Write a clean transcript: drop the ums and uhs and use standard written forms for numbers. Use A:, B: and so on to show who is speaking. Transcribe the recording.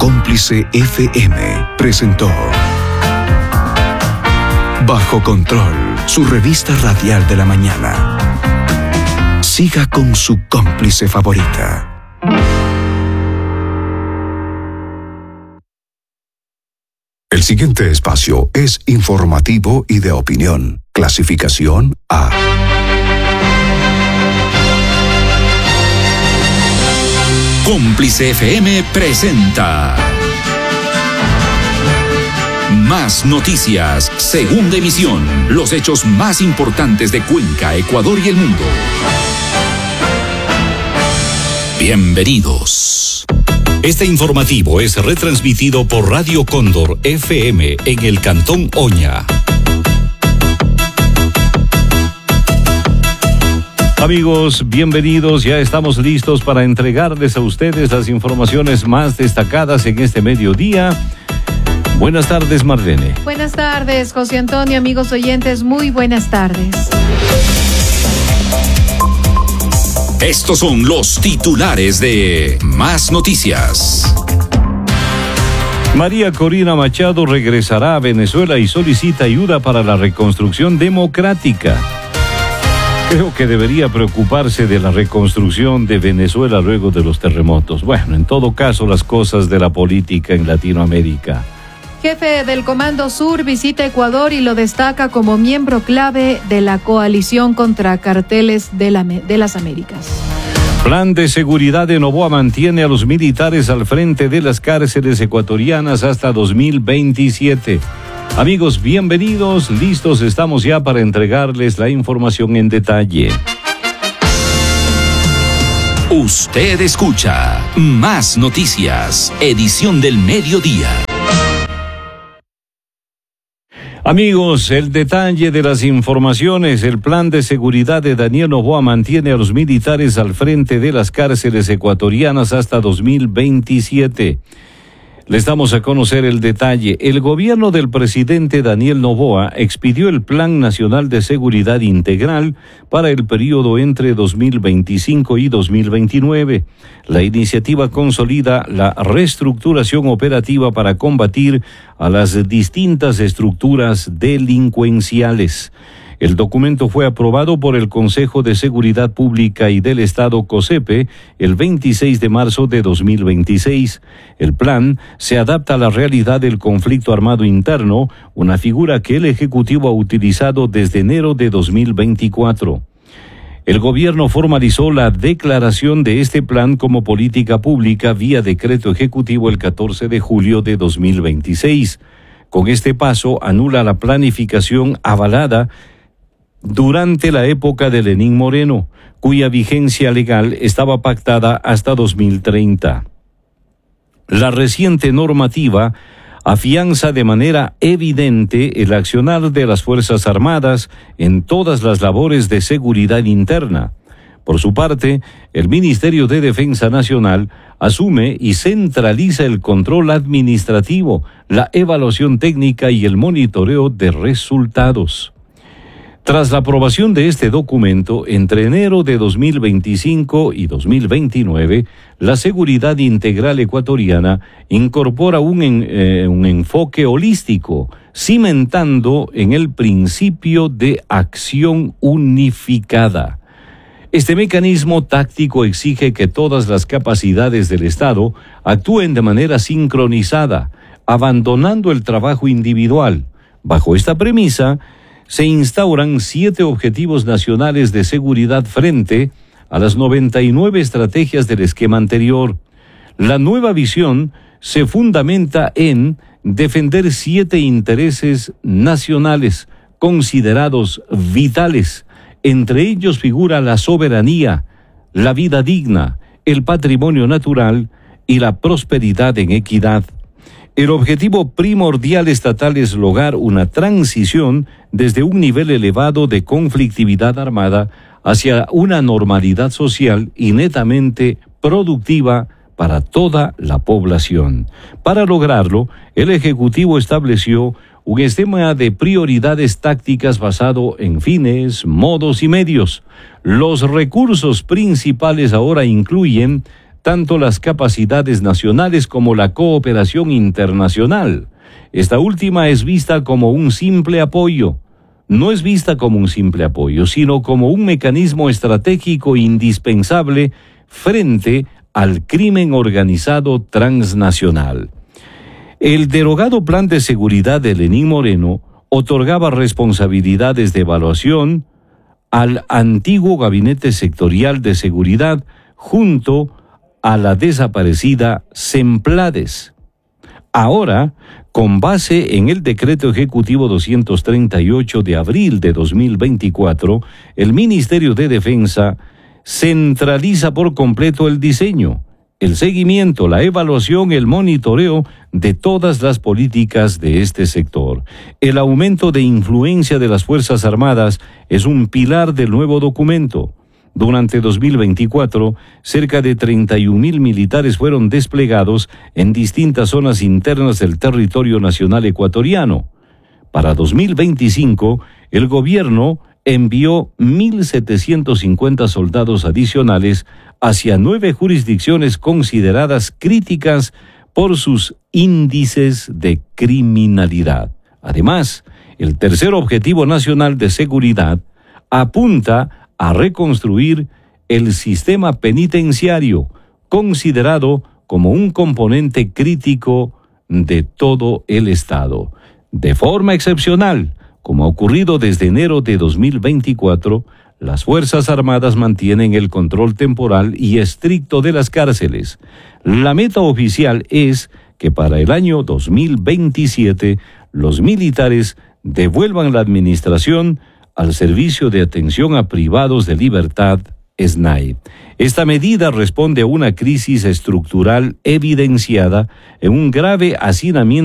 A: Cómplice FM presentó Bajo Control, su revista radial de la mañana. Siga con su cómplice favorita. El siguiente espacio es informativo y de opinión. Clasificación A.
B: Cómplice FM presenta Más Noticias, segunda emisión. Los hechos más importantes de Cuenca, Ecuador y el mundo. Bienvenidos. Este informativo es retransmitido por Radio Cóndor FM en el Cantón Oña.
C: Amigos, bienvenidos. Ya estamos listos para entregarles a ustedes las informaciones más destacadas en este mediodía. Buenas tardes, Marlene.
D: Buenas tardes, José Antonio, amigos oyentes, muy buenas tardes.
B: Estos son los titulares de Más Noticias.
C: María Corina Machado regresará a Venezuela y solicita ayuda para la reconstrucción democrática. Creo que debería preocuparse de la reconstrucción de Venezuela luego de los terremotos. Bueno, en todo caso, las cosas de la política en Latinoamérica.
D: Jefe del Comando Sur visita Ecuador y lo destaca como miembro clave de la coalición contra carteles de las Américas.
C: Plan de seguridad de Noboa mantiene a los militares al frente de las cárceles ecuatorianas hasta 2027. Amigos, bienvenidos, listos estamos ya para entregarles la información en detalle.
B: Usted escucha Más Noticias, edición del mediodía.
C: Amigos, el detalle de las informaciones. El plan de seguridad de Daniel Noboa mantiene a los militares al frente de las cárceles ecuatorianas hasta 2027. Les damos a conocer el detalle. El gobierno del presidente Daniel Noboa expidió el Plan Nacional de Seguridad Integral para el periodo entre 2025 y 2029. La iniciativa consolida la reestructuración operativa para combatir a las distintas estructuras delincuenciales. El documento fue aprobado por el Consejo de Seguridad Pública y del Estado COSEPE el 26 de marzo de 2026. El plan se adapta a la realidad del conflicto armado interno, una figura que el Ejecutivo ha utilizado desde enero de 2024. El gobierno formalizó la declaración de este plan como política pública vía decreto ejecutivo el 14 de julio de 2026. Con este paso anula la planificación avalada durante la época de Lenín Moreno, cuya vigencia legal estaba pactada hasta 2030. La reciente normativa afianza de manera evidente el accionar de las Fuerzas Armadas en todas las labores de seguridad interna. Por su parte, el Ministerio de Defensa Nacional asume y centraliza el control administrativo, la evaluación técnica y el monitoreo de resultados. Tras la aprobación de este documento, entre enero de 2025 y 2029, la seguridad integral ecuatoriana incorpora un enfoque holístico, cimentando en el principio de acción unificada. Este mecanismo táctico exige que todas las capacidades del Estado actúen de manera sincronizada, abandonando el trabajo individual. Bajo esta premisa, se instauran 7 objetivos nacionales de seguridad frente a las 99 estrategias del esquema anterior. La nueva visión se fundamenta en defender 7 intereses nacionales considerados vitales. Entre ellos figura la soberanía, la vida digna, el patrimonio natural y la prosperidad en equidad. El objetivo primordial estatal es lograr una transición desde un nivel elevado de conflictividad armada hacia una normalidad social y netamente productiva para toda la población. Para lograrlo, el Ejecutivo estableció un esquema de prioridades tácticas basado en fines, modos y medios. Los recursos principales ahora incluyen tanto las capacidades nacionales como la cooperación internacional. Esta última es vista como un simple apoyo. No es vista como un simple apoyo, sino como un mecanismo estratégico indispensable frente al crimen organizado transnacional. El derogado Plan de Seguridad de Lenín Moreno otorgaba responsabilidades de evaluación al antiguo Gabinete Sectorial de Seguridad junto a la desaparecida Semplades. Ahora, con base en el Decreto Ejecutivo 238 de abril de 2024, el Ministerio de Defensa centraliza por completo el diseño, el seguimiento, la evaluación, el monitoreo de todas las políticas de este sector. El aumento de influencia de las Fuerzas Armadas es un pilar del nuevo documento. Durante 2024, cerca de 31.000 militares fueron desplegados en distintas zonas internas del territorio nacional ecuatoriano. Para 2025, el gobierno envió 1.750 soldados adicionales hacia 9 jurisdicciones consideradas críticas por sus índices de criminalidad. Además, el tercer objetivo nacional de seguridad apunta a reconstruir el sistema penitenciario, considerado como un componente crítico de todo el Estado. De forma excepcional, como ha ocurrido desde enero de 2024, las Fuerzas Armadas mantienen el control temporal y estricto de las cárceles. La meta oficial es que para el año 2027 los militares devuelvan la administración al Servicio de Atención a Privados de Libertad, SNAI. Esta medida responde a una crisis estructural evidenciada en un grave hacinamiento